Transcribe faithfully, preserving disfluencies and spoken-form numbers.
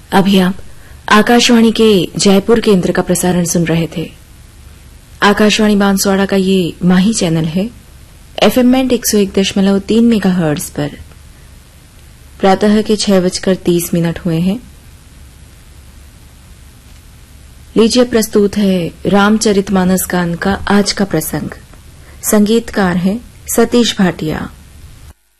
अभी आप आकाशवाणी के जयपुर केंद्र का प्रसारण सुन रहे थे। आकाशवाणी बांसवाड़ा का ये माही चैनल है, एफएम बैंड एक सौ एक दशमलव तीन मेगा हर्ट्ज पर। प्रातः के छह बजकर तीस मिनट हुए हैं। लीजिए प्रस्तुत है रामचरितमानस गान का आज का प्रसंग। संगीतकार हैं सतीश भाटिया।